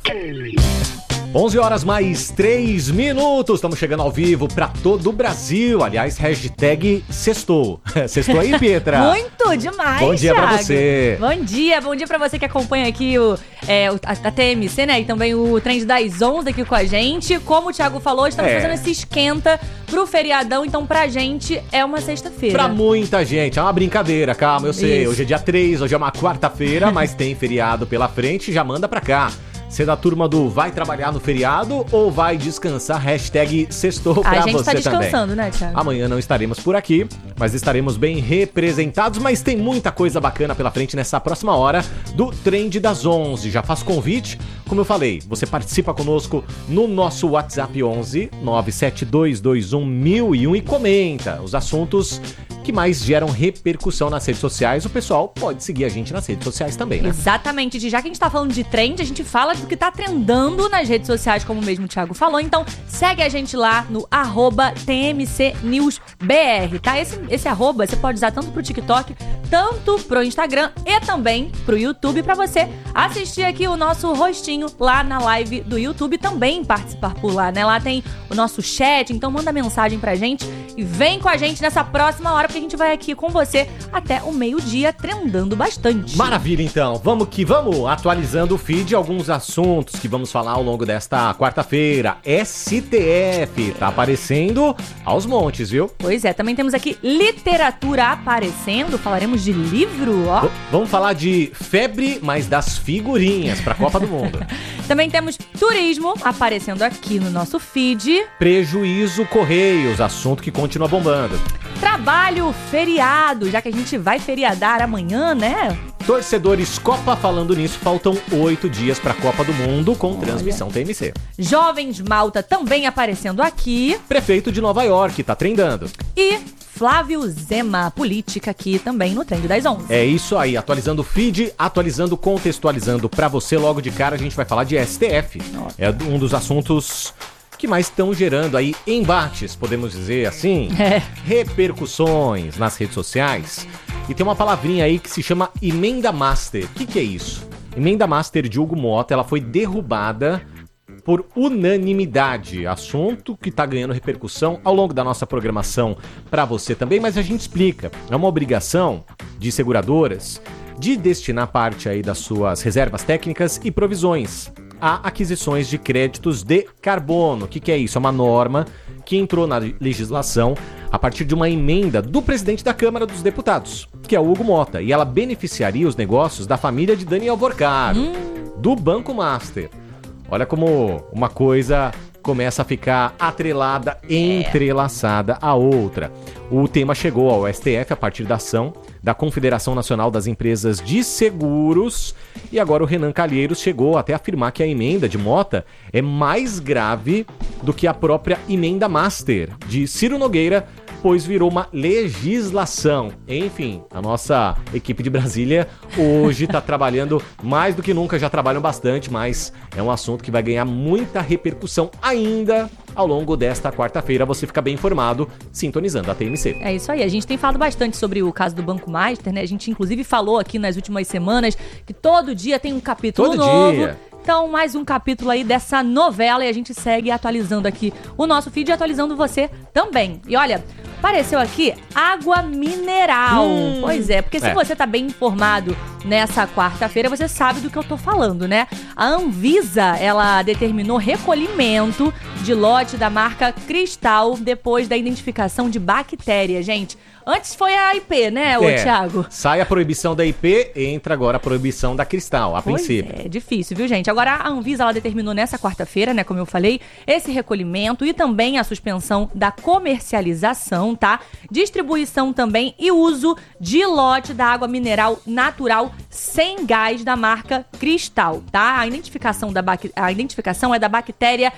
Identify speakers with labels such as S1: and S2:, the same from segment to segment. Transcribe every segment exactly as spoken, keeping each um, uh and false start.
S1: onze horas mais três minutos, estamos chegando ao vivo para todo o Brasil. Aliás, hashtag sextou. Sextou aí, Pietra?
S2: Muito demais,
S1: Bom dia
S2: Thiago.
S1: pra você.
S2: Bom dia, bom dia pra você que acompanha aqui o, é, o, a, a T M C, né? E também o Trend das onze aqui com a gente. Como o Thiago falou, estamos
S1: É.
S2: fazendo esse esquenta pro feriadão. Então, pra gente, é uma sexta-feira.
S1: Pra muita gente, é uma brincadeira, calma, eu sei.
S2: Isso.
S1: Hoje é dia três, hoje é uma quarta-feira, mas tem feriado pela frente, já manda pra cá. Você é da turma do vai trabalhar no feriado ou vai descansar? Hashtag sextou pra você também.
S2: A gente tá descansando, né, Thiago?
S1: Amanhã não estaremos por aqui, mas estaremos bem representados. Mas tem muita coisa bacana pela frente nessa próxima hora do Trend das onze. Já faço convite, como eu falei, você participa conosco no nosso WhatsApp onze nove sete dois dois um mil e um e comenta os assuntos que mais geram repercussão nas redes sociais. O pessoal pode seguir a gente nas redes sociais também, né?
S2: Exatamente. Já que a gente tá falando de trend, a gente fala do que tá trendando nas redes sociais, como mesmo o Thiago falou. Então, segue a gente lá no arroba T M C News B R, tá? Esse, esse arroba você pode usar tanto pro TikTok, tanto pro Instagram e também pro YouTube, pra você assistir aqui o nosso rostinho lá na live do YouTube, também participar por lá, né? Lá tem o nosso chat, então manda mensagem pra gente e vem com a gente nessa próxima hora, porque a gente vai aqui com você até o meio-dia, trendando bastante.
S1: Maravilha, então. Vamos que vamos, atualizando o feed, alguns assuntos que vamos falar ao longo desta quarta-feira. S T F tá aparecendo aos montes, viu?
S2: Pois é, também temos aqui literatura aparecendo, falaremos de livro, ó.
S1: V- vamos falar de febre, mas das figurinhas pra Copa do Mundo.
S2: Também temos turismo aparecendo aqui no nosso feed.
S1: Prejuízo Correios, assunto que continua bombando.
S2: Trabalho, feriado, já que a gente vai feriadar amanhã, né?
S1: Torcedores Copa, falando nisso, faltam oito dias pra Copa do Mundo com transmissão T M C.
S2: Jovens Malta também aparecendo aqui.
S1: Prefeito de Nova York tá trendando.
S2: E Flávio Zema, política aqui também no Trend das onze.
S1: É isso aí, atualizando o feed, atualizando, contextualizando pra você. Logo de cara a gente vai falar de S T F. É um dos assuntos que mais estão gerando aí embates, podemos dizer assim,
S2: É.
S1: repercussões nas redes sociais. E tem uma palavrinha aí que se chama Emenda Master. O que, que é isso? Emenda Master de Hugo Mota, ela foi derrubada por unanimidade. Assunto que tá ganhando repercussão ao longo da nossa programação para você também, mas a gente explica. É uma obrigação de seguradoras de destinar parte aí das suas reservas técnicas e provisões a aquisições de créditos de carbono. O que, que é isso? É uma norma que entrou na legislação a partir de uma emenda do presidente da Câmara dos Deputados, que é o Hugo Mota, e ela beneficiaria os negócios da família de Daniel Vorcaro, hum. do Banco Master. Olha como uma coisa começa a ficar atrelada, entrelaçada à outra. O tema chegou ao S T F a partir da ação da Confederação Nacional das Empresas de Seguros, e agora o Renan Calheiros chegou até a afirmar que a emenda de Mota é mais grave do que a própria emenda Master de Ciro Nogueira, pois virou uma legislação. Enfim, a nossa equipe de Brasília hoje está trabalhando mais do que nunca, já trabalham bastante, mas é um assunto que vai ganhar muita repercussão ainda ao longo desta quarta-feira. Você fica bem informado sintonizando a T M C.
S2: É isso aí, a gente tem falado bastante sobre o caso do Banco Master, né? A gente inclusive falou aqui nas últimas semanas que todo dia tem um capítulo
S1: todo
S2: novo.
S1: Dia.
S2: Então, mais um capítulo aí dessa novela, e a gente segue atualizando aqui o nosso feed e atualizando você também. E olha, apareceu aqui água mineral. Hum, pois é, porque se é. você tá bem informado nessa quarta-feira, você sabe do que eu tô falando, né? A Anvisa, ela determinou recolhimento de lote da marca Cristal depois da identificação de bactéria, gente. Antes foi a I P, né, ô
S1: é,
S2: Thiago?
S1: Sai a proibição da I P, entra agora a proibição da Cristal, a
S2: pois
S1: princípio.
S2: É, difícil, viu, gente? Agora, a Anvisa, ela determinou nessa quarta-feira, né, como eu falei, esse recolhimento e também a suspensão da comercialização, tá? Distribuição também e uso de lote da água mineral natural sem gás da marca Cristal, tá? A identificação, da bac... a identificação é da bactéria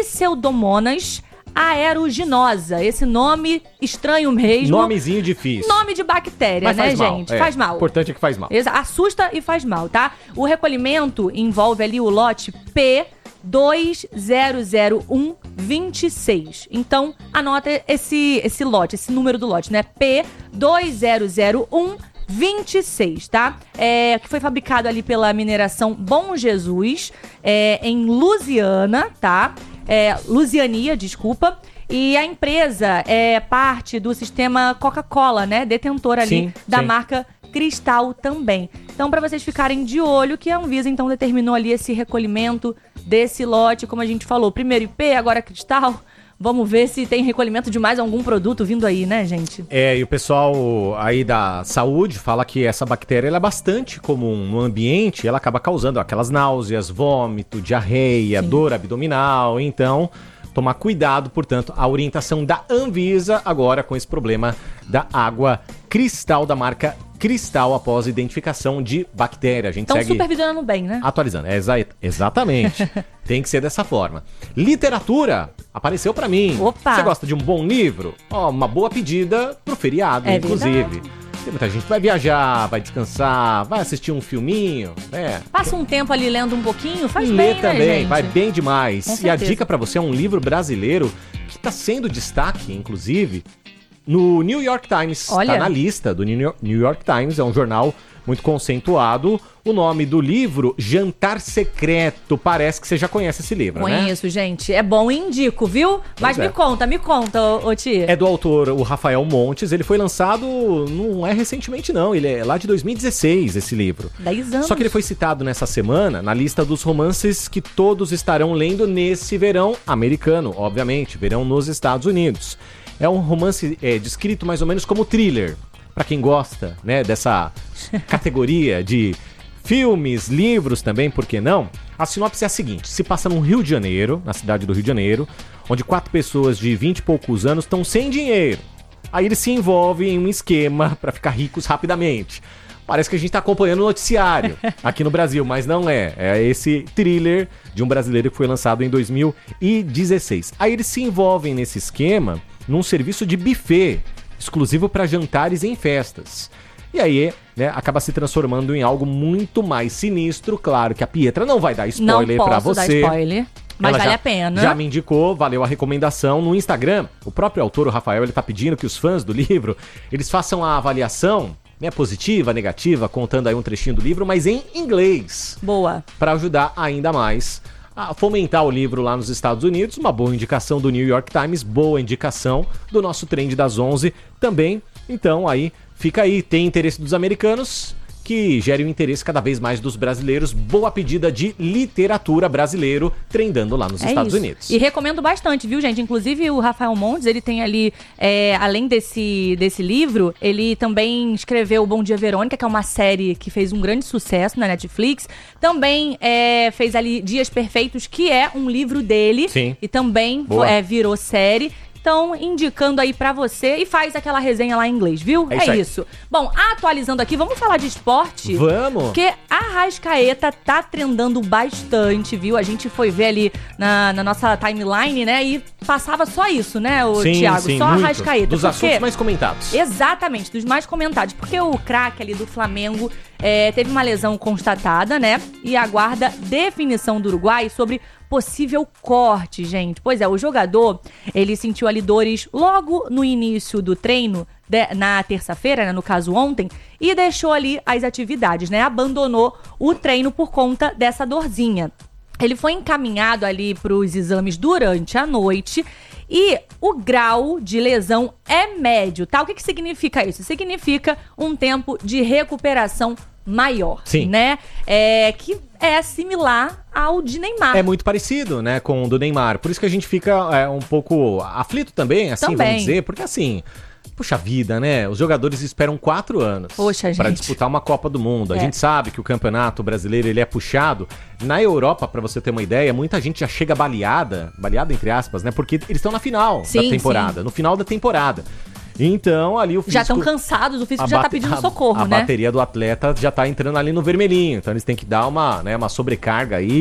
S2: Pseudomonas aeruginosa. Esse nome estranho mesmo.
S1: Nomezinho difícil.
S2: Nome de bactéria,
S1: mas
S2: né,
S1: faz mal.
S2: gente?
S1: É,
S2: faz mal.
S1: O importante é que faz mal.
S2: Exa- assusta e faz mal, tá? O recolhimento envolve ali o lote P dois zero zero um dois seis. Então, anota esse, esse lote, esse número do lote, né? P dois zero zero um vinte e seis, tá? É, que foi fabricado ali pela mineração Bom Jesus, é, em Lusiana, tá? É, Lusiania, desculpa. E a empresa é parte do sistema Coca-Cola, né? Detentora ali
S1: Sim,
S2: da
S1: sim.
S2: marca Cristal também. Então, para vocês ficarem de olho, que a Anvisa, então, determinou ali esse recolhimento desse lote, como a gente falou. Primeiro I P, agora Cristal. Vamos ver se tem recolhimento de mais algum produto vindo aí, né, gente?
S1: É, e o pessoal aí da saúde fala que essa bactéria ela é bastante comum no ambiente, ela acaba causando aquelas náuseas, vômito, diarreia,
S2: Sim.
S1: dor abdominal, então tomar cuidado, portanto, a orientação da Anvisa agora com esse problema da água Cristal da marca Cristal após identificação de bactéria. A gente
S2: Estão
S1: segue
S2: supervisionando bem, né?
S1: atualizando. É exa- exatamente. Tem que ser dessa forma. Literatura apareceu pra mim.
S2: Opa!
S1: Você gosta de um bom livro? Ó, uma boa pedida pro feriado,
S2: É
S1: inclusive.
S2: verdade.
S1: Tem muita gente que vai viajar, vai descansar, vai assistir um filminho, né?
S2: Passa um tempo ali lendo um pouquinho, faz
S1: Lê
S2: bem,
S1: também,
S2: né, gente?
S1: vai bem demais.
S2: Com
S1: E a
S2: certeza.
S1: dica pra você é um livro brasileiro que tá sendo destaque, inclusive, no New York Times.
S2: Olha.
S1: Tá na lista do New York- New York Times, é um jornal muito conceituado. O nome do livro, Jantar Secreto. Parece que você já conhece esse livro, né?
S2: Conheço, gente. É bom e indico, viu? Mas
S1: é.
S2: me conta, me conta, ô, ô Tia.
S1: É do autor, o Rafael Montes. Ele foi lançado, não é recentemente não, ele é lá de dois mil e dezesseis, esse livro.
S2: Dez anos.
S1: Só que ele foi citado nessa semana na lista dos romances que todos estarão lendo nesse verão americano, obviamente, verão nos Estados Unidos. É um romance é, descrito mais ou menos como thriller, pra quem gosta, né, dessa categoria de filmes, livros também, por que não? A sinopse é a seguinte: se passa no Rio de Janeiro, na cidade do Rio de Janeiro, onde quatro pessoas de vinte e poucos anos estão sem dinheiro. Aí eles se envolvem em um esquema pra ficar ricos rapidamente. Parece que a gente tá acompanhando o noticiário aqui no Brasil, mas não é. É esse thriller de um brasileiro que foi lançado em dois mil e dezesseis. Aí eles se envolvem nesse esquema num serviço de buffet exclusivo para jantares em festas. E aí, né, acaba se transformando em algo muito mais sinistro. Claro que a Pietra não vai dar spoiler
S2: Não
S1: pra
S2: posso
S1: você.
S2: dar spoiler, mas
S1: Ela
S2: vale
S1: já-
S2: a pena.
S1: Já me indicou, valeu a recomendação no Instagram. O próprio autor, o Rafael, ele tá pedindo que os fãs do livro, eles façam a avaliação, né, positiva, negativa, contando aí um trechinho do livro, mas em inglês,
S2: Boa.
S1: para ajudar ainda mais a fomentar o livro lá nos Estados Unidos. Uma boa indicação do New York Times, boa indicação do nosso Trend das onze também. Então aí, fica aí, tem interesse dos americanos, que gere o interesse cada vez mais dos brasileiros. Boa pedida de literatura brasileiro trendando lá nos
S2: É
S1: Estados
S2: isso.
S1: Unidos.
S2: E recomendo bastante, viu, gente? Inclusive o Rafael Montes, ele tem ali, é, além desse, desse livro, ele também escreveu Bom Dia Verônica, que é uma série que fez um grande sucesso na Netflix. Também é, fez ali Dias Perfeitos, que é um livro dele.
S1: Sim.
S2: E também
S1: Boa.
S2: é, virou série. Então, indicando aí pra você e faz aquela resenha lá em inglês, viu?
S1: É isso aí.
S2: isso. Bom, atualizando aqui, vamos falar de esporte?
S1: Vamos!
S2: Porque a Arrascaeta tá trendando bastante, viu? A gente foi ver ali na, na nossa timeline, né? E passava só isso, né, o
S1: Sim,
S2: Thiago?
S1: sim,
S2: só a
S1: muito.
S2: Arrascaeta.
S1: Dos
S2: Por
S1: assuntos
S2: quê?
S1: mais comentados.
S2: Exatamente, dos mais comentados. Porque o craque ali do Flamengo é, teve uma lesão constatada, né? E aguarda definição do Uruguai sobre possível corte, gente. Pois é, o jogador, ele sentiu ali dores logo no início do treino, de- na terça-feira, né, no caso ontem, e deixou ali as atividades, né? Abandonou o treino por conta dessa dorzinha. Ele foi encaminhado ali para os exames durante a noite e o grau de lesão é médio, tá? O que que significa isso? Significa um tempo de recuperação maior,
S1: Sim.
S2: né? É, que é similar ao de Neymar.
S1: É muito parecido, né, com o do Neymar. Por isso que a gente fica é, um pouco aflito também, assim,
S2: Também.
S1: vamos dizer. Porque assim, puxa vida, né? Os jogadores esperam quatro anos
S2: Poxa,
S1: para
S2: gente.
S1: disputar uma Copa do Mundo. A
S2: É.
S1: gente sabe que o campeonato brasileiro ele é puxado. Na Europa, pra você ter uma ideia, muita gente já chega baleada, baleada entre aspas, né? Porque eles estão na final
S2: Sim,
S1: da temporada, no final da temporada. Então, ali o físico...
S2: Já estão cansados, o físico
S1: a
S2: já tá
S1: bate-
S2: pedindo
S1: a-
S2: socorro,
S1: a
S2: né?
S1: bateria do atleta já tá entrando ali no vermelhinho, então eles têm que dar uma, né, uma sobrecarga aí.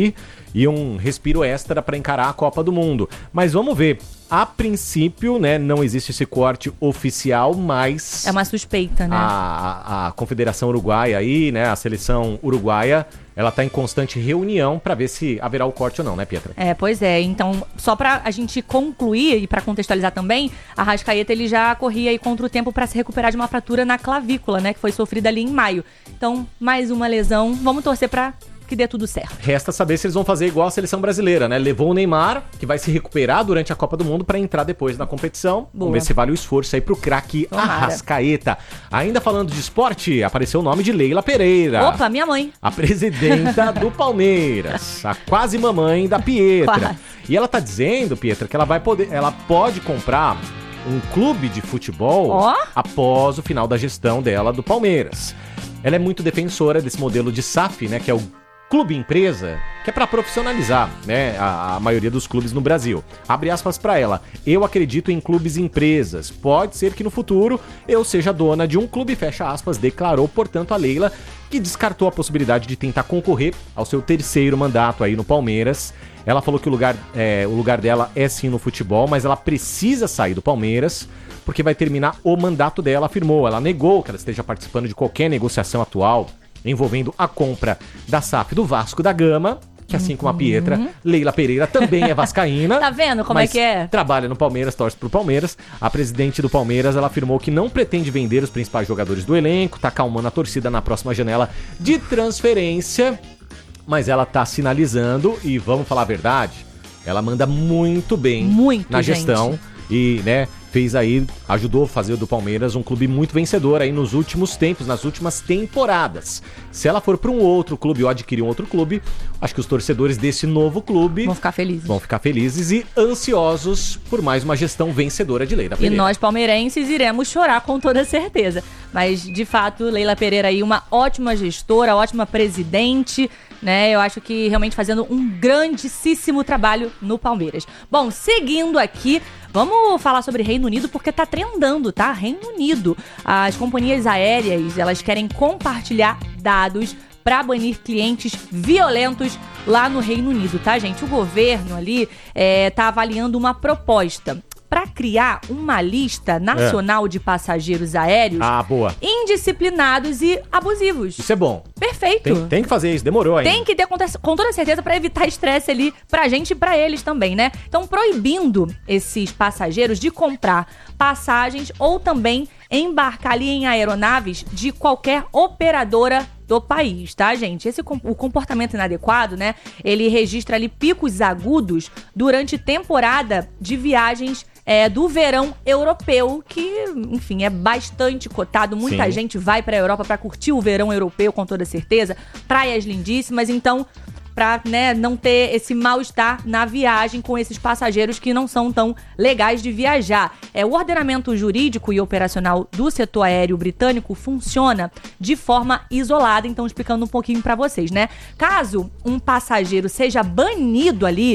S1: e um respiro extra para encarar a Copa do Mundo. Mas vamos ver. A princípio, né, não existe esse corte oficial, mas...
S2: É uma suspeita, né?
S1: A, a Confederação Uruguaia aí, né, a seleção uruguaia, ela tá em constante reunião para ver se haverá o corte ou não, né, Pietra?
S2: É, pois é. Então, só pra a gente concluir e pra contextualizar também, a Arrascaeta, ele já corria aí contra o tempo pra se recuperar de uma fratura na clavícula, né, que foi sofrida ali em maio. Então, mais uma lesão. Vamos torcer pra que dê tudo certo.
S1: Resta saber se eles vão fazer igual a seleção brasileira, né? Levou o Neymar, que vai se recuperar durante a Copa do Mundo para entrar depois na competição.
S2: Boa.
S1: Vamos ver se vale o esforço aí pro craque Arrascaeta. Ainda falando de esporte, apareceu o nome de Leila Pereira.
S2: Opa, minha mãe.
S1: A presidenta do Palmeiras, a quase mamãe da Pietra.
S2: Quase.
S1: E ela tá dizendo, Pietra, que ela vai poder, ela pode comprar um clube de futebol
S2: Ó.
S1: após o final da gestão dela do Palmeiras. Ela é muito defensora desse modelo de S A F, né, que é o clube empresa, que é para profissionalizar, né, a, a maioria dos clubes no Brasil. Abre aspas para ela: eu acredito em clubes empresas. Pode ser que no futuro eu seja dona de um clube, fecha aspas, declarou, portanto, a Leila, que descartou a possibilidade de tentar concorrer ao seu terceiro mandato aí no Palmeiras. Ela falou que o lugar, é, o lugar dela é sim no futebol, mas ela precisa sair do Palmeiras porque vai terminar o mandato dela, afirmou. Ela negou que ela esteja participando de qualquer negociação atual envolvendo a compra da S A F do Vasco da Gama, que assim como a Pietra, Leila Pereira também é vascaína.
S2: Tá vendo como é que é?
S1: Trabalha no Palmeiras, torce pro Palmeiras. A presidente do Palmeiras, ela afirmou que não pretende vender os principais jogadores do elenco, tá acalmando a torcida na próxima janela de transferência, mas ela tá sinalizando, e vamos falar a verdade, ela manda muito bem
S2: Muito,
S1: na
S2: gente.
S1: gestão e, né, fez aí, ajudou a fazer do Palmeiras um clube muito vencedor aí nos últimos tempos, nas últimas temporadas. Se ela for para um outro clube ou adquirir um outro clube, acho que os torcedores desse novo clube
S2: Vão ficar felizes.
S1: vão ficar felizes e ansiosos por mais uma gestão vencedora de Leila
S2: E
S1: Pereira.
S2: nós, palmeirenses, iremos chorar com toda certeza. Mas, de fato, Leila Pereira aí, uma ótima gestora, ótima presidente, né? Eu acho que realmente fazendo um grandíssimo trabalho no Palmeiras. Bom, seguindo aqui, vamos falar sobre Reino Unido, porque tá trendando, tá? Reino Unido. As companhias aéreas, elas querem compartilhar dados para banir clientes violentos lá no Reino Unido, tá, gente? O governo ali é, tá avaliando uma proposta para criar uma lista nacional é. de passageiros aéreos
S1: ah, boa.
S2: indisciplinados e abusivos.
S1: Isso é bom.
S2: Perfeito.
S1: Tem, tem que fazer isso, demorou ainda.
S2: Tem que ter com, com toda certeza para evitar estresse ali pra gente e pra eles também, né? Então, proibindo esses passageiros de comprar passagens ou também embarcar ali em aeronaves de qualquer operadora do país, tá, gente? Esse o comportamento inadequado, né? Ele registra ali picos agudos durante temporada de viagens é, do verão europeu, que, enfim, é bastante cotado. Muita
S1: Sim.
S2: gente vai pra Europa pra curtir o verão europeu, com toda certeza. Praias lindíssimas, então, pra, né, não ter esse mal-estar na viagem com esses passageiros que não são tão legais de viajar. É, o ordenamento jurídico e operacional do setor aéreo britânico funciona de forma isolada, então explicando um pouquinho pra vocês, né? Caso um passageiro seja banido ali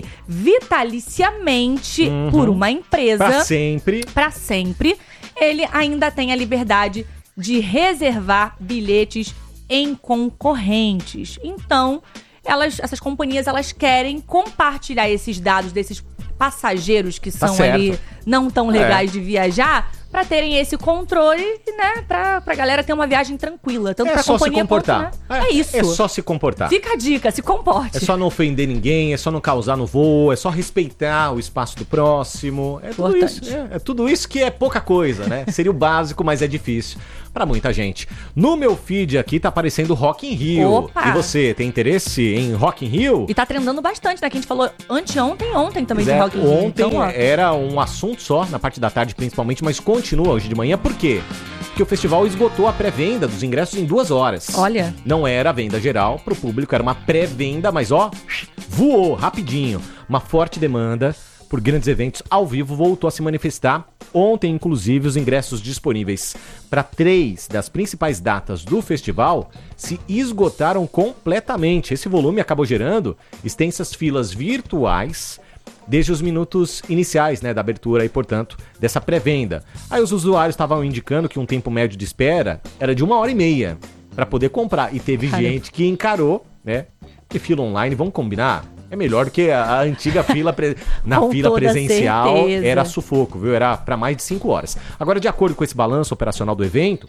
S2: vitaliciamente
S1: uhum.
S2: por uma empresa...
S1: Pra sempre.
S2: Pra sempre, ele ainda tem a liberdade de reservar bilhetes em concorrentes. Então... Elas, essas companhias, elas querem compartilhar esses dados desses passageiros que
S1: Tá
S2: são
S1: certo.
S2: ali não tão legais
S1: É.
S2: de viajar, pra terem esse controle, né, pra, pra galera ter uma viagem tranquila, tanto
S1: É
S2: pra
S1: só se
S2: companhia quanto,
S1: comportar.
S2: né? É, isso.
S1: É só se comportar.
S2: Fica a dica, se comporte.
S1: É só não ofender ninguém, é só não causar no voo, é só respeitar o espaço do próximo. É tudo
S2: Importante.
S1: isso. É, é tudo isso que é pouca coisa, né? Seria o básico, mas é difícil pra muita gente. No meu feed aqui tá aparecendo Rock in Rio.
S2: Opa!
S1: E você, tem interesse em Rock in Rio?
S2: E tá trendando bastante, né, que a gente falou anteontem, ontem também
S1: Pois
S2: de
S1: é,
S2: Rock in Rio.
S1: ontem
S2: Então, ó,
S1: era um assunto só, na parte da tarde principalmente, mas continua hoje de manhã. Por quê? Porque o festival esgotou a pré-venda dos ingressos em duas horas.
S2: Olha.
S1: Não era a venda geral pro público, era uma pré-venda, mas ó, voou rapidinho. Uma forte demanda por grandes eventos ao vivo voltou a se manifestar. Ontem, inclusive, os ingressos disponíveis para três das principais datas do festival se esgotaram completamente. Esse volume acabou gerando extensas filas virtuais desde os minutos iniciais, né, da abertura e, portanto, dessa pré-venda. Aí os usuários estavam indicando que um tempo médio de espera era de uma hora e meia para poder comprar. E teve
S2: Cara.
S1: gente que encarou, né, que fila online, vamos combinar? É melhor do que a, a antiga fila pre... na
S2: Com
S1: fila
S2: toda
S1: presencial.
S2: certeza.
S1: Era sufoco, viu? Era para mais de cinco horas. Agora, de acordo com esse balanço operacional do evento,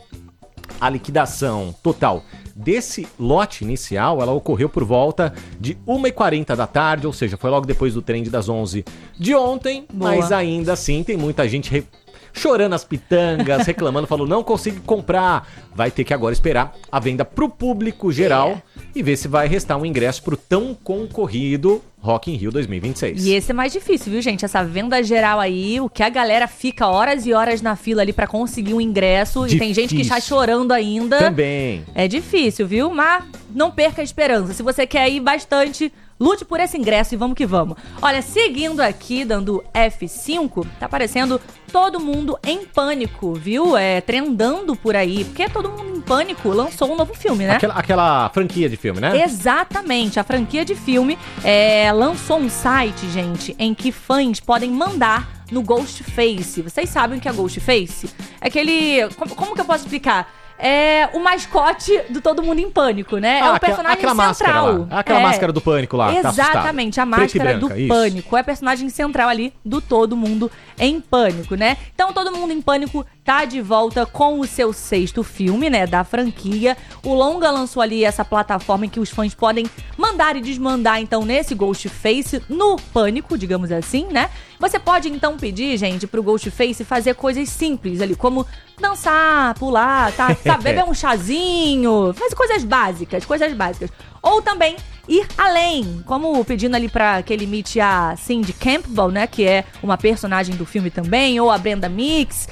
S1: a liquidação total desse lote inicial, ela ocorreu por volta de uma e quarenta da tarde, ou seja, foi logo depois do trend das onze de ontem,
S2: Boa.
S1: mas ainda assim tem muita gente re... chorando as pitangas, reclamando, falou, não consigo comprar. Vai ter que agora esperar a venda pro público geral
S2: É.
S1: e ver se vai restar um ingresso pro tão concorrido Rock in Rio dois mil e vinte e seis.
S2: E esse é mais difícil, viu, gente? Essa venda geral aí, o que a galera fica horas e horas na fila ali pra conseguir um ingresso. E tem gente que está
S1: Difícil.
S2: chorando ainda.
S1: Também.
S2: É difícil, viu? Mas não perca a esperança. Se você quer ir bastante, lute por esse ingresso e vamos que vamos. Olha, seguindo aqui, dando F cinco, tá aparecendo Todo Mundo em Pânico, viu? É, trendando por aí. Porque Todo Mundo em Pânico lançou um novo filme, né?
S1: Aquela, aquela franquia de filme, né?
S2: Exatamente, a franquia de filme é, lançou um site, gente, em que fãs podem mandar no Ghostface. Vocês sabem o que é Ghostface? É aquele... Como, como que eu posso explicar? É o mascote do Todo Mundo em Pânico, né?
S1: Ah,
S2: é o
S1: aquela-
S2: personagem
S1: aquela
S2: central.
S1: máscara lá. Aquela
S2: É.
S1: máscara do Pânico lá, que tá assustado.
S2: Exatamente, a
S1: Preta e
S2: máscara
S1: branca,
S2: do
S1: isso.
S2: Pânico. É a personagem central ali do Todo Mundo em Pânico, né? Então, Todo Mundo em Pânico tá de volta com o seu sexto filme, né? Da franquia. O longa lançou ali essa plataforma em que os fãs podem mandar e desmandar, então, nesse Ghostface, no Pânico, digamos assim, né? Você pode, então, pedir, gente, pro Ghostface fazer coisas simples ali, como dançar, pular, tá? Sabe, beber um chazinho, fazer coisas básicas, coisas básicas. Ou também ir além, como pedindo ali pra que ele imite a Cindy Campbell, né? Que é uma personagem do filme também, ou a Brenda Mix,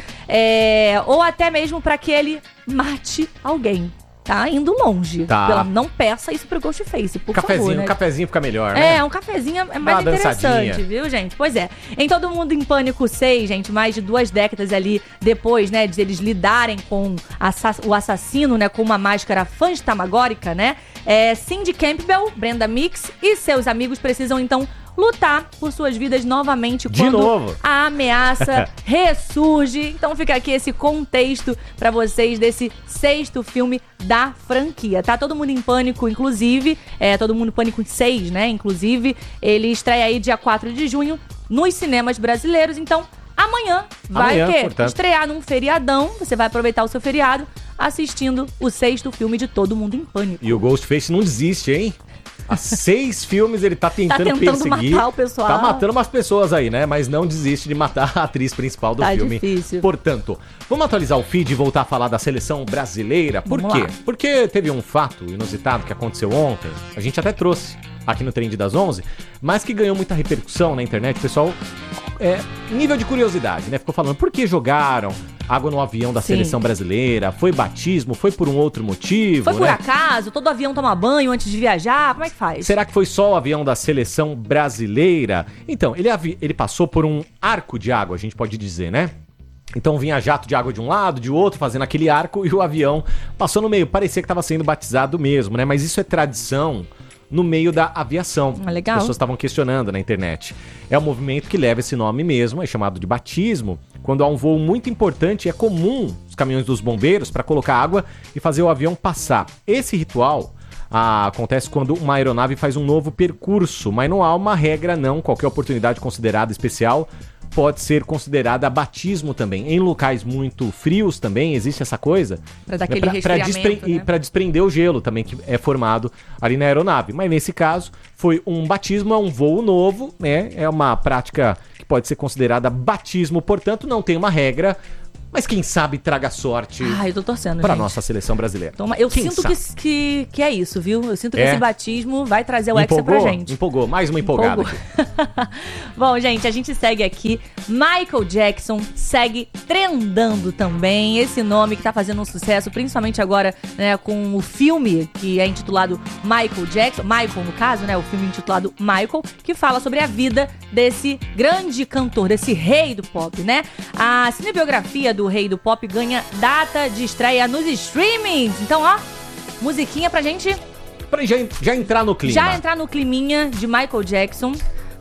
S2: é, ou até mesmo pra que ele mate alguém. Tá indo longe.
S1: Tá.
S2: Pela- Não peça isso pro Ghostface, por
S1: Cafezinho,
S2: favor, né?
S1: um cafezinho fica melhor, né?
S2: É, um cafezinho é mais
S1: Uma
S2: interessante,
S1: dançadinha.
S2: viu, gente? Pois é. Em Todo Mundo em Pânico seis, gente, mais de duas décadas ali depois, né, de eles lidarem com assa- o assassino, né, com uma máscara fantasmagórica, né? É, Cindy Campbell, Brenda Mix e seus amigos precisam, então, lutar por suas vidas novamente
S1: De
S2: quando
S1: novo.
S2: a ameaça ressurge. Então fica aqui esse contexto pra vocês desse sexto filme da franquia, tá? Todo Mundo em Pânico, inclusive, é Todo Mundo em Pânico seis, né? Inclusive, ele estreia aí dia quatro de junho nos cinemas brasileiros, então amanhã vai
S1: Amanhã,
S2: o quê?
S1: portanto.
S2: Estrear num feriadão, você vai aproveitar o seu feriado assistindo o sexto filme de Todo Mundo em Pânico.
S1: E o Ghostface não desiste, hein? Há seis filmes ele tá tentando,
S2: tentando
S1: perseguir.
S2: matar o pessoal.
S1: Tá matando umas pessoas aí, né? Mas não desiste de matar a atriz principal do
S2: Tá
S1: filme.
S2: difícil.
S1: Portanto, vamos atualizar o feed e voltar a falar da seleção brasileira. Por
S2: Vamos
S1: quê?
S2: lá.
S1: Porque teve um fato inusitado que aconteceu ontem. A gente até trouxe aqui no Trend das onze, mas que ganhou muita repercussão na internet. O pessoal, é, nível de curiosidade, né? Ficou falando, por que jogaram água no avião da
S2: Sim.
S1: seleção brasileira? Foi batismo? Foi por um outro motivo?
S2: Foi por
S1: né?
S2: acaso? Todo avião toma banho antes de viajar? Como é que faz?
S1: Será que foi só o avião da seleção brasileira? Então, ele, avi- ele passou por um arco de água, a gente pode dizer, né? Então vinha jato de água de um lado, de outro, fazendo aquele arco, e o avião passou no meio. Parecia que estava sendo batizado mesmo, né? Mas isso é tradição no meio da aviação.
S2: Ah, legal.
S1: As pessoas estavam questionando na internet. É um movimento que leva esse nome mesmo, é chamado de batismo. Quando há um voo muito importante, é comum os caminhões dos bombeiros para colocar água e fazer o avião passar. Esse ritual ah, acontece quando uma aeronave faz um novo percurso, mas não há uma regra não, qualquer oportunidade considerada especial pode ser considerada batismo também. Em locais muito frios também existe essa coisa.
S2: Pra dar aquele
S1: pra- pra
S2: resfriamento,
S1: despre- e
S2: né?
S1: para desprender o gelo também que é formado ali na aeronave. Mas nesse caso foi um batismo, é um voo novo, né? É uma prática que pode ser considerada batismo, portanto não tem uma regra, mas quem sabe traga sorte
S2: Ai, eu tô torcendo,
S1: para
S2: gente.
S1: nossa seleção brasileira.
S2: Toma- eu
S1: Quem
S2: sinto
S1: sabe?
S2: que, que, que é isso, viu? Eu sinto que
S1: É?
S2: esse batismo vai trazer o Hexa pra
S1: Empolgou?
S2: gente.
S1: Empolgou, mais uma empolgada
S2: Empolgou.
S1: aqui.
S2: Bom, gente, a gente segue aqui. Michael Jackson segue trendando também. Esse nome que tá fazendo um sucesso, principalmente agora, né, com o filme que é intitulado Michael Jackson. Michael, no caso, né? O filme intitulado Michael, que fala sobre a vida desse grande cantor, desse rei do pop, né? A cinebiografia do rei do pop ganha data de estreia nos streamings. Então, ó, musiquinha pra gente
S1: Pra já, já entrar no clima.
S2: já entrar no climinha de Michael Jackson.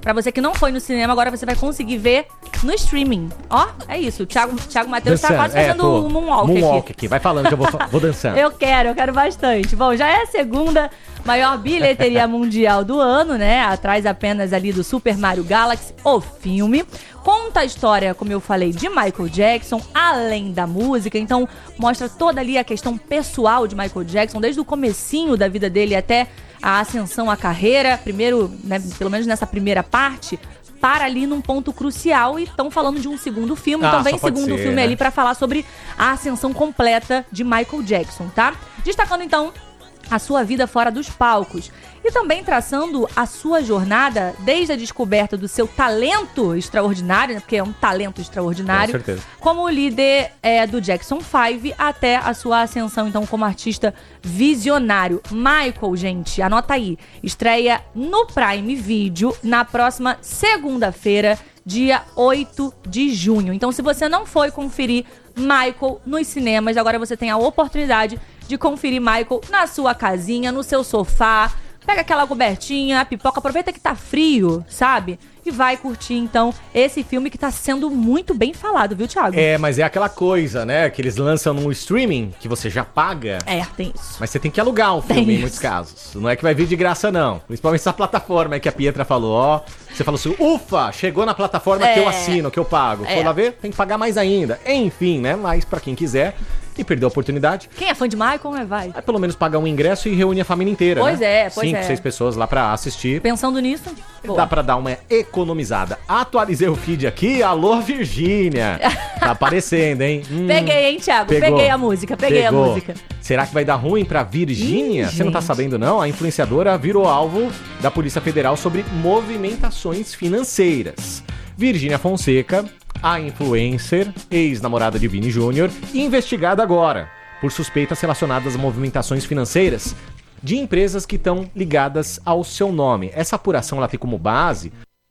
S2: Pra você que não foi no cinema, agora você vai conseguir ver no streaming. Ó, é isso. O Thiago, Thiago Matheus tá quase fazendo
S1: é,
S2: um moonwalk,
S1: moonwalk
S2: aqui.
S1: aqui. Vai falando que eu vou, vou dançando.
S2: Eu quero, eu quero bastante. Bom, já é a segunda maior bilheteria mundial do ano, né? Atrás apenas ali do Super Mario Galaxy, o filme. Conta a história, como eu falei, de Michael Jackson, além da música. Então, mostra toda ali a questão pessoal de Michael Jackson, desde o comecinho da vida dele até a ascensão à carreira. Primeiro, né, pelo menos nessa primeira parte, para ali num ponto crucial. E estão falando de um segundo filme.
S1: Ah,
S2: então vem
S1: só pode
S2: segundo
S1: ser,
S2: filme
S1: né?
S2: ali para falar sobre a ascensão completa de Michael Jackson, tá? Destacando então a sua vida fora dos palcos e também traçando a sua jornada desde a descoberta do seu talento extraordinário, né, porque é um talento extraordinário,
S1: Com certeza.
S2: como líder é, do Jackson Five até a sua ascensão então como artista visionário. Michael, gente, anota aí, estreia no Prime Video na próxima segunda-feira, dia oito de junho. Então, se você não foi conferir Michael nos cinemas, agora você tem a oportunidade de conferir Michael na sua casinha, no seu sofá. Pega aquela cobertinha, a pipoca, aproveita que tá frio, sabe? E vai curtir, então, esse filme que tá sendo muito bem falado, viu, Thiago?
S1: É, mas é aquela coisa, né? Que eles lançam no streaming, que você já paga.
S2: É, tem isso.
S1: Mas você tem que alugar o
S2: Tem
S1: filme em
S2: isso.
S1: muitos casos. Não é que vai vir de graça, não. Principalmente essa plataforma aí que a Pietra falou, ó. Você falou assim, ufa, chegou na plataforma que
S2: É.
S1: eu assino, que eu pago.
S2: É.
S1: Foi lá ver, tem que pagar mais ainda. Enfim, né? Mas pra quem quiser e perdeu a oportunidade,
S2: Quem é fã de Michael, né, vai.
S1: vai pelo menos pagar um ingresso e reúne a família inteira,
S2: Pois
S1: né?
S2: é, pois
S1: Cinco,
S2: é.
S1: seis pessoas lá pra assistir.
S2: Pensando nisso, boa.
S1: Dá pra dar uma economizada. Atualizei o feed aqui. Alô, Virgínia. Tá aparecendo, hein? Hum,
S2: Peguei, hein, Thiago?
S1: pegou.
S2: Peguei a música, peguei
S1: Pegou.
S2: a música.
S1: Será que vai dar ruim pra Virgínia?
S2: Ih,
S1: Você não tá
S2: gente.
S1: sabendo, não? A influenciadora virou alvo da Polícia Federal sobre movimentações financeiras. Virgínia Fonseca, a influencer, ex-namorada de Vini Júnior, investigada agora por suspeitas relacionadas a movimentações financeiras de empresas que estão ligadas ao seu nome. Essa apuração ela tem como base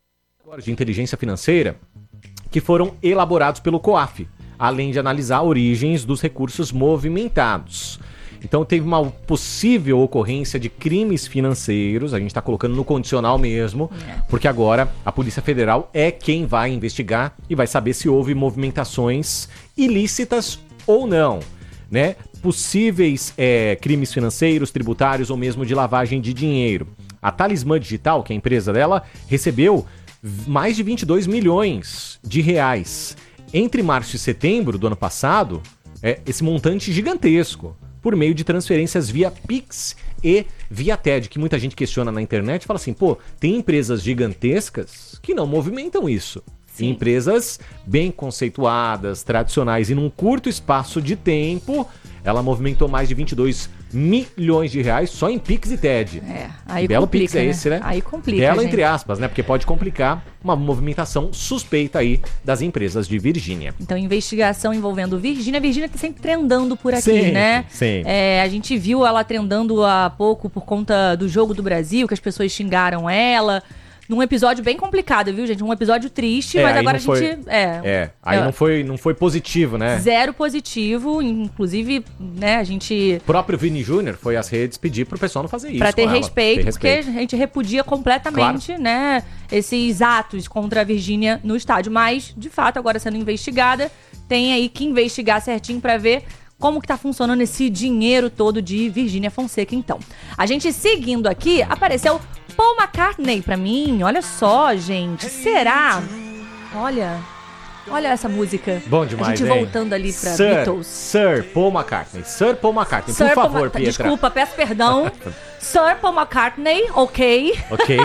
S1: de inteligência financeira que foram elaborados pelo COAF, além de analisar origens dos recursos movimentados. Então teve uma possível ocorrência de crimes financeiros, a gente está colocando no condicional mesmo, porque agora a Polícia Federal é quem vai investigar e vai saber se houve movimentações ilícitas ou não, né? Possíveis é, crimes financeiros, tributários ou mesmo de lavagem de dinheiro. A Talismã Digital, que é a empresa dela, recebeu mais de vinte e dois milhões de reais. Entre março e setembro do ano passado, é, esse montante gigantesco, por meio de transferências via Pix e via T E D, que muita gente questiona na internet e fala assim, pô, tem empresas gigantescas que não movimentam isso.
S2: Sim.
S1: Empresas bem conceituadas, tradicionais, e num curto espaço de tempo, ela movimentou mais de vinte e dois milhões de reais só em Pix e T E D.
S2: É, aí
S1: Belo
S2: complica,
S1: Pix é
S2: né?
S1: esse, né?
S2: Aí complica,
S1: Belo
S2: gente.
S1: entre aspas, né? Porque pode complicar uma movimentação suspeita aí das empresas de Virgínia.
S2: Então, investigação envolvendo Virgínia. Virgínia tá sempre trendando por aqui,
S1: Sempre,
S2: né?
S1: sempre.
S2: É, a gente viu ela trendando há pouco por conta do Jogo do Brasil, que as pessoas xingaram ela. Num episódio bem complicado, viu, gente? Um episódio triste,
S1: É,
S2: mas
S1: aí
S2: agora a
S1: não foi-
S2: gente... É,
S1: É, aí
S2: É.
S1: não foi, não foi positivo, né?
S2: zero positivo. Inclusive, né, a gente...
S1: O próprio Vini Júnior foi às redes pedir pro pessoal não fazer isso.
S2: Pra ter
S1: com ela,
S2: respeito,
S1: ter
S2: porque a gente repudia completamente, né, esses atos contra a Virgínia no estádio. Mas, de fato, agora sendo investigada, tem aí que investigar certinho pra ver como que tá funcionando esse dinheiro todo de Virgínia Fonseca, então. A gente seguindo aqui, apareceu Paul McCartney pra mim. Olha só, gente. Será? Olha... Olha essa música.
S1: Bom demais,
S2: A gente
S1: hein?
S2: voltando ali pra
S1: Sir,
S2: Beatles.
S1: Sir Paul McCartney. Sir Paul McCartney,
S2: Sir
S1: por
S2: Paul
S1: favor,
S2: Ma-
S1: Pietra.
S2: Desculpa, peço perdão. Sir Paul McCartney, ok.
S1: Ok?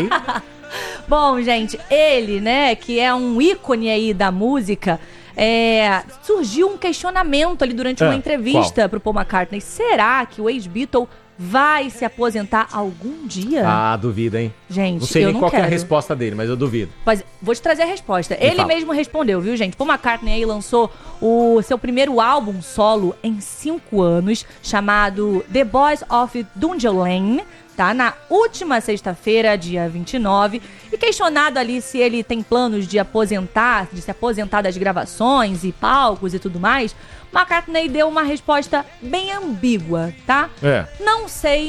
S2: Bom, gente, ele, né, que é um ícone aí da música, é, surgiu um questionamento ali durante uma
S1: Ah,
S2: entrevista pro Paul McCartney. Será que o ex-Beatle vai se aposentar algum dia?
S1: Ah, duvido, hein?
S2: Gente,
S1: Não sei
S2: eu
S1: nem
S2: não
S1: qual que é a
S2: quero.
S1: resposta dele, mas eu duvido.
S2: Mas vou te trazer a resposta. Ele
S1: fala.
S2: mesmo respondeu, viu, gente? Paul McCartney aí lançou o seu primeiro álbum solo em cinco anos, chamado The Boys of Dungeon, tá? Na última sexta-feira, dia vinte e nove. E questionado ali se ele tem planos de aposentar, de se aposentar das gravações e palcos e tudo mais, McCartney deu uma resposta bem ambígua, tá?
S1: É.
S2: Não sei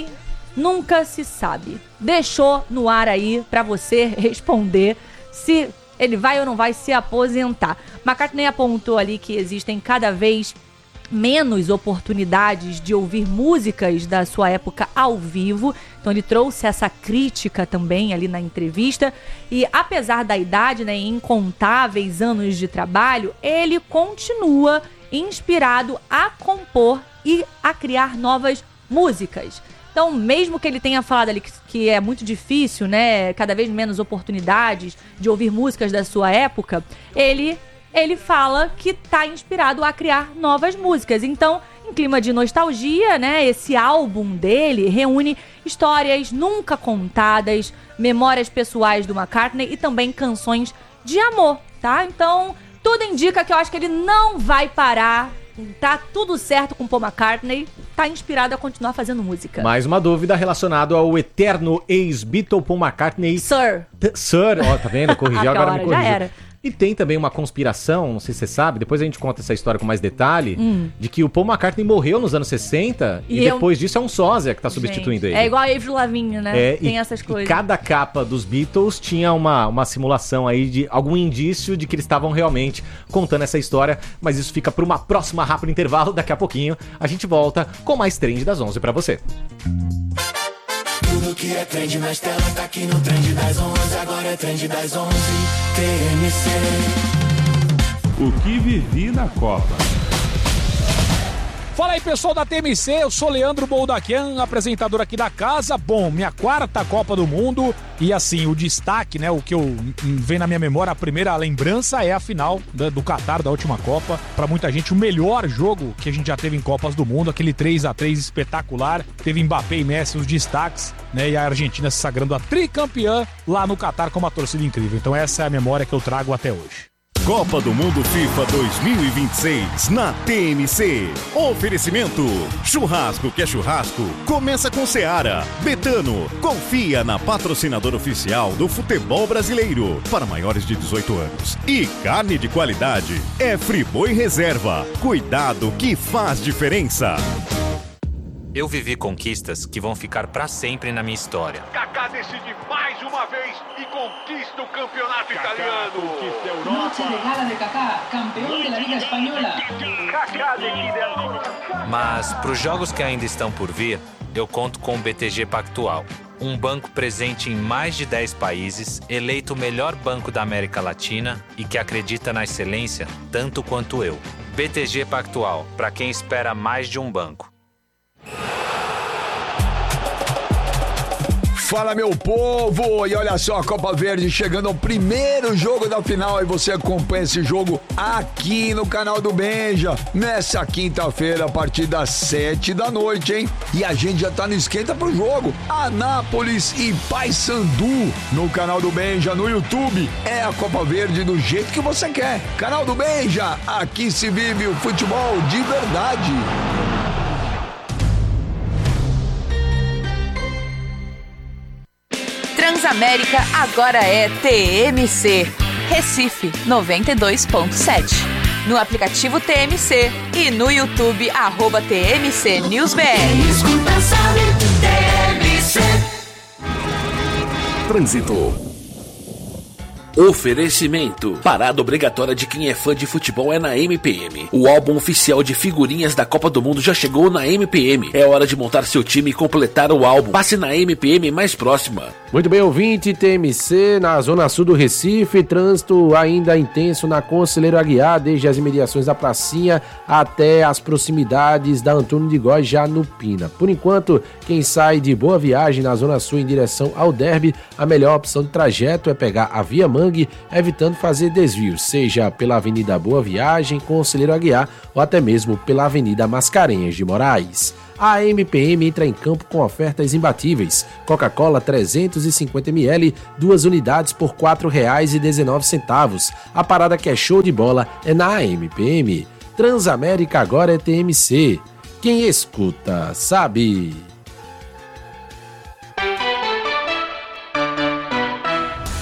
S2: Nunca se sabe. Deixou no ar aí pra você responder se ele vai ou não vai se aposentar. McCartney apontou ali que existem cada vez menos oportunidades de ouvir músicas da sua época ao vivo. Então ele trouxe essa crítica também ali na entrevista. E apesar da idade, né, incontáveis anos de trabalho, ele continua inspirado a compor e a criar novas músicas. Então, mesmo que ele tenha falado ali que, que é muito difícil, né, cada vez menos oportunidades de ouvir músicas da sua época, ele, ele fala que está inspirado a criar novas músicas. Então, em clima de nostalgia, né, esse álbum dele reúne histórias nunca contadas, memórias pessoais do McCartney e também canções de amor, tá? Então, tudo indica que eu acho que ele não vai parar. Tá tudo certo com Paul McCartney, tá inspirado a continuar fazendo música.
S1: Mais uma dúvida relacionada ao eterno ex-Beatle Paul McCartney.
S2: Sir.
S1: T- Sir, ó, tá vendo? Corrigi, agora me
S2: já
S1: corrigiu.
S2: era.
S1: E tem também uma conspiração, não sei se você sabe, depois a gente conta essa história com mais detalhe,
S2: hum.
S1: de que o Paul McCartney morreu nos anos sessenta e,
S2: E eu-
S1: depois disso é um sósia que tá substituindo
S2: Gente,
S1: ele.
S2: É igual a Avril Lavigne, né?
S1: É,
S2: tem
S1: e,
S2: essas coisas.
S1: E cada capa dos Beatles tinha uma, uma simulação aí de algum indício de que eles estavam realmente contando essa história, mas isso fica para uma próxima rápido intervalo. Daqui a pouquinho a gente volta com mais Trend das onze para você.
S3: Tudo que é trend nas telas tá aqui no Trend das onze. Agora é Trend das onze, T M C.
S4: O que vivi na Copa.
S5: Fala aí, pessoal da T M C, eu sou Leandro Boldaquian, apresentador aqui da casa. Bom, minha quarta Copa do Mundo e assim, o destaque, né, o que eu vem na minha memória, a primeira lembrança é a final da, do Catar, da última Copa. Pra muita gente, o melhor jogo que a gente já teve em Copas do Mundo, aquele três a três espetacular. Teve Mbappé e Messi, os destaques, né, e a Argentina se sagrando a tricampeã lá no Catar com uma torcida incrível. Então essa é a memória que eu trago até hoje.
S6: Copa do Mundo FIFA dois mil e vinte e seis na T M C. Oferecimento: churrasco que é churrasco, começa com Seara. Betano, confia na patrocinadora oficial do futebol brasileiro para maiores de dezoito anos. E carne de qualidade é Friboi Reserva. Cuidado que faz diferença.
S7: Eu vivi conquistas que vão ficar pra sempre na minha história.
S8: Kaká decide mais uma vez e conquista o campeonato italiano.
S9: Noche de gala de Kaká, campeão da Liga Espanhola.
S8: Kaká decide.
S7: Mas pros jogos que ainda estão por vir, eu conto com o B T G Pactual. Um banco presente em mais de dez países, eleito o melhor banco da América Latina e que acredita na excelência tanto quanto eu. B T G Pactual, pra quem espera mais de um banco.
S10: Fala, meu povo! E olha só, a Copa Verde chegando ao primeiro jogo da final e você acompanha esse jogo aqui no canal do Benja, nessa quinta-feira, a partir das sete da noite, hein? E a gente já tá no esquenta pro jogo. Anápolis e Paysandu no canal do Benja, no YouTube. É a Copa Verde do jeito que você quer. Canal do Benja, aqui se vive o futebol de verdade.
S11: Transamérica agora é T M C, Recife noventa e dois ponto sete. No aplicativo T M C e no YouTube, arroba T M C News B R.
S3: Escuta, sabe, T M C.
S12: Trânsito. Oferecimento. Parada obrigatória de quem é fã de futebol é na M P M. O álbum oficial de figurinhas da Copa do Mundo já chegou na M P M. É hora de montar seu time e completar o álbum. Passe na M P M mais próxima.
S13: Muito bem, ouvinte, T M C, na zona sul do Recife, trânsito ainda intenso na Conselheiro Aguiar, desde as imediações da pracinha até as proximidades da Antônio de Góes, já no Pina. Por enquanto, quem sai de Boa Viagem na zona sul em direção ao Derby, a melhor opção de trajeto é pegar a Via Mangue, evitando fazer desvios, seja pela Avenida Boa Viagem, Conselheiro Aguiar, ou até mesmo pela Avenida Mascarenhas de Moraes. A M P M entra em campo com ofertas imbatíveis. Coca-Cola trezentos e cinquenta mililitros, duas unidades por quatro reais e dezenove centavos. A parada que é show de bola é na M P M. Transamérica agora é T M C. Quem escuta, sabe.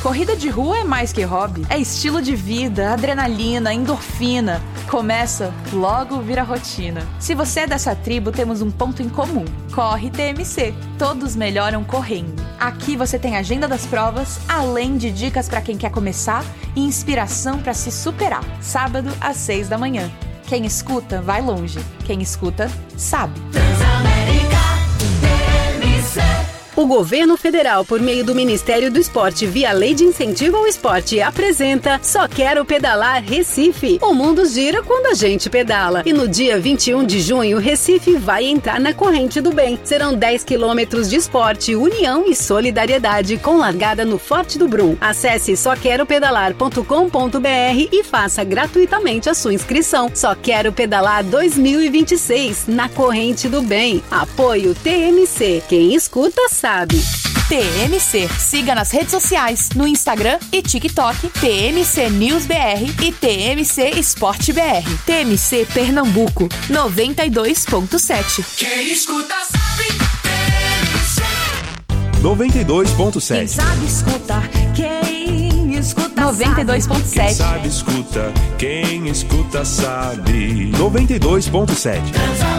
S11: Corrida de rua é mais que hobby. É estilo de vida, adrenalina, endorfina. Começa, logo vira rotina. Se você é dessa tribo, temos um ponto em comum. Corre T M C. Todos melhoram correndo. Aqui você tem a agenda das provas, além de dicas para quem quer começar e inspiração para se superar. Sábado às seis da manhã. Quem escuta, vai longe. Quem escuta, sabe.
S14: Transamérica T M C. O governo federal, por meio do Ministério do Esporte, via Lei de Incentivo ao Esporte, apresenta Só Quero Pedalar Recife. O mundo gira quando a gente pedala. E no dia vinte e um de junho, Recife vai entrar na corrente do bem. Serão dez quilômetros de esporte, união e solidariedade, com largada no Forte do Brum. Acesse só quero pedalar ponto com ponto b r e faça gratuitamente a sua inscrição. Só Quero Pedalar dois mil e vinte e seis, na corrente do bem. Apoio T M C. Quem escuta, sabe. Sabe.
S11: T M C. Siga nas redes sociais, no Instagram e TikTok, T M C News B R e T M C Esporte B R. T M C Pernambuco, noventa e dois ponto sete.
S3: Quem escuta sabe. T M C
S15: noventa e dois ponto sete.
S11: Quem sabe escuta, quem escuta noventa e dois ponto sete.
S4: Quem sabe escuta, quem escuta sabe.
S15: noventa e dois ponto sete.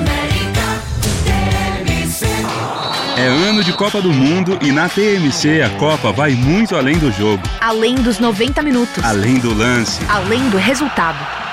S4: É ano de Copa do Mundo e na T M C a Copa vai muito além do jogo.
S11: Além dos noventa minutos.
S4: Além do lance.
S11: Além do resultado.